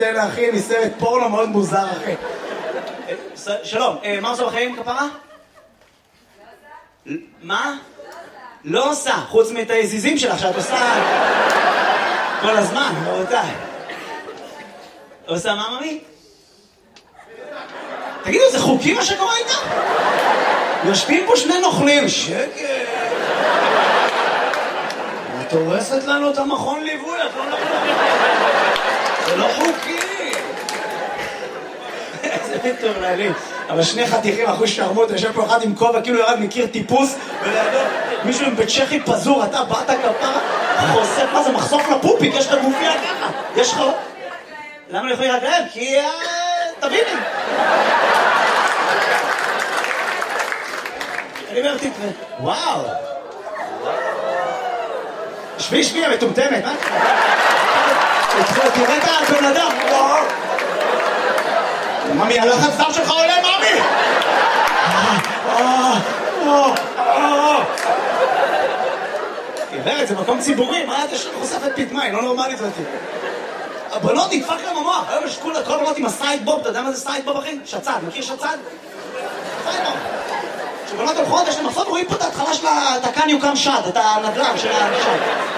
תן אחי מסרט פורנו מאוד מוזר אחי. שלום, מה עושה בחיים כפרה? מה? לא עושה, חוץ מאת היזיזים שלך שאת עושה כל הזמן, רבותיי. עושה מה ממי? תגידו, זה חוקי מה שקורה איתה? יושבים פה שני נוכלים, שקט. את הורסת לנו את המכון ליווי, את לא נוכלים. זה לא חוקי. איזה מטורללים. אבל שני חתיכים אחוז שרמות, יושב פה אחד עם כובע, כאילו ירד מכיר טיפוס, ולידו מישהו עם בצ'כי פזור, אתה באת כפרה, חושף, מה זה, מחשוף לפופיק, יש לך גופיה ככה, יש לך... למה לא יכולים רגליים? כי... תביני. אני אומר, תתראה, וואו. שבי, המטומטמת, מה? תראה את הבן אדם, וואו. ממי, הלחץ דם שלך עולה, ממי! עברת, זה מקום ציבורי, מה אתה חושפת פתמה, היא לא נורמלית אותי. הבנות נדפק להם המוח, היום יש כל הבנות עם הסיידבוב, אתה יודע מה זה סיידבוב אחי? שצד, מכיר שצד? סיידבוב. כשבנות הולכות, יש להם מחסות, רואים פה את ההתחלה של התקן יוקם שד, את הנדל"ן של השד.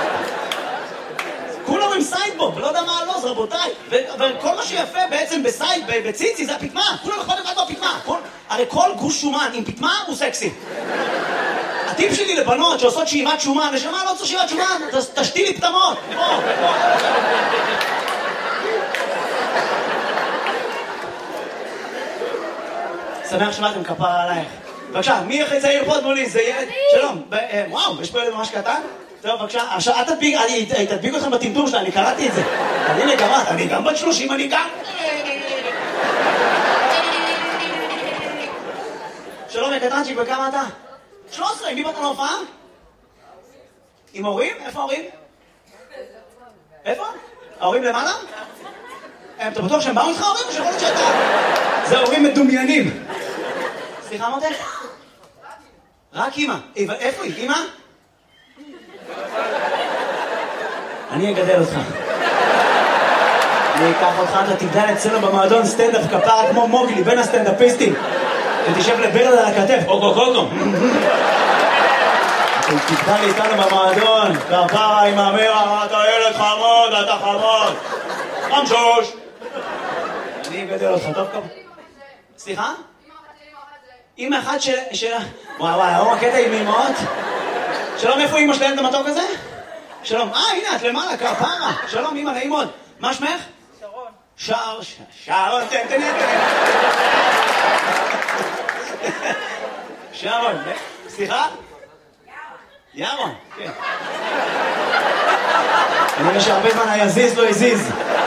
כולם עם סיידבוב, ולא יודע מה הלוז, רבותיי. וכל מה שיפה בעצם בסייד, בציצי, זה הפתמה. כולם לכל אחד בפתמה. הרי כל גוש שומן עם פתמה הוא סקסי. הטיפ שלי לבנות שעושות שאיבת שומן, נשמה, לא צריך שאיבת שומן, תשתי לי פתמות. שמח שבאתם כפרה עלייך. בבקשה, מי הכי צעיר פה מולי? זה ילד? שלום. וואו, יש פה ילד ממש קטן? טוב, בבקשה. עכשיו, אל תדביק אתכם בטמטום שלה, אני קראתי את זה. הנה, גמרת, אני גם בת 30, אני גם... שלום, קטנצ'יק, וכמה אתה? 13, עם מי באת להופעה? עם הורים? איפה ההורים? איפה? ההורים למעלה? אתה בטוח שהם באו איתך ההורים? או שיכול להיות שאתה... זה הורים מדומיינים. סליחה, מותק? רק אמא. איפה היא? אמא? אני אגדל אותך. אני אקח אותך, אתה תגדל אצלנו במועדון סטנדאפ כפרה כמו מוגלי, בין הסטנדאפיסטים. ותשב לברד על הכתף, אוגו. תגדל איתנו במועדון, כפרה עם המרה, אתה ילד חמוד, אתה חמוד. חמשוש. אני אגדל אותך, טוב כמה. סליחה? אמא אחת של... וואו, הקטע עם אמאות. שלום, איפה אמא שלהם את המתוק הזה? שלום, הנה, את למעלה, כפרה. שלום, אמא, נעים מאוד. מה שמך? שרון, תן. שרון, סליחה? ירון, כן. אני רואה שהרבה זמן היזיז לא הזיז.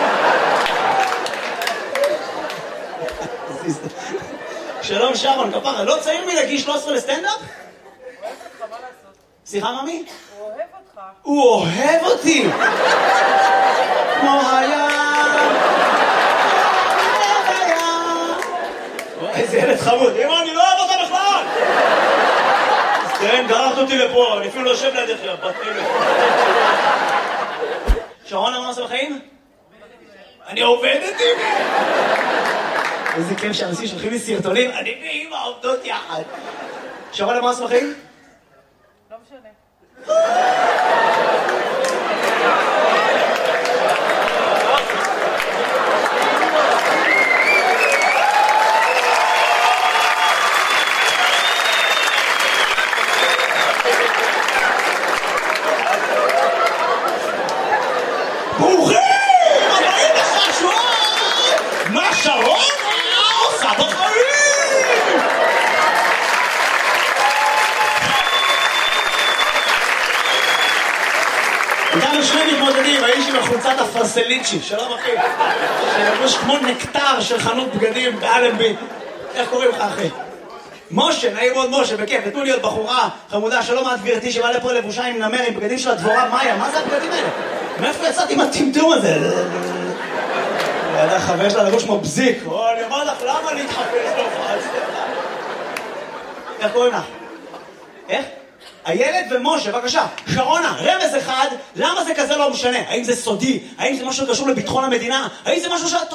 שלום שרון, כפרה, לא צעיר מלהגיש 13 לסטנדאפ? הוא אוהב אותך, מה לעשות? סליחה, ממי? הוא אוהב אותך. הוא אוהב אותי! כמו הים! איזה ילד חמוד. אמא, אני לא אוהב אותה בכלל! אז כן, גררת אותי לפה, אני אפילו לא יושב לידך, יא בת אלה. שרון, מה עושה בחיים? אני עובדת עם איזה כיף שאנשים שולחים לי סרטונים, אני ואמא עובדות יחד. שרון, מה עושה בחיים? לא משנה. ברוכים! הבאים לך שרון! מה שרון עושה בחיים? איתנו שני מתמודדים, האיש עם החולצת הפרסליצ'י, שלום אחי, שלבוש כמו נקטר של חנות בגדים באלנבי. איך קוראים לך אחי? משה, נעים מאוד משה, בכיף, נתנו להיות בחורה חמודה, שלום את גברתי שבא לפה לבושה עם נמר, עם בגדים של הדבורה מאיה, מה זה הבגדים האלה? מאיפה יצאתי עם הטמטום הזה? ידע חבר שלה לבוש כמו בזיק, אני אומר לך, למה להתחפש להופעה? איך קוראים לך? איך? איילת ומשה, בבקשה. שרונה, רמז אחד, למה זה כזה לא משנה? האם זה סודי? האם זה משהו שקשור לביטחון המדינה? האם זה משהו שאת